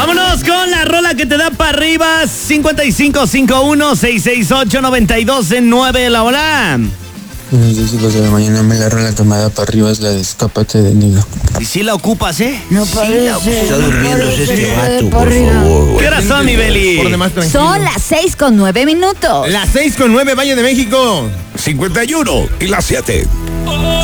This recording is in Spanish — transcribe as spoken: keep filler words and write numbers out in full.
Vámonos con la rola que te da para arriba. cincuenta y cinco cincuenta y uno, seiscientos sesenta y ocho, noventa y dos nueve. La hora. Buenos días, hijos de la mañana. Me la rola que me da para arriba es la de Escápate de Nido. Y si la ocupas, ¿eh? No parece. Está durmiendo este vato, por por arriba. favor, güey. ¿Qué hora son, mi Beli? Por demás, tranquilo. Son las seis con nueve minutos. Las seis con nueve, Valle de México. cincuenta y uno y las siete.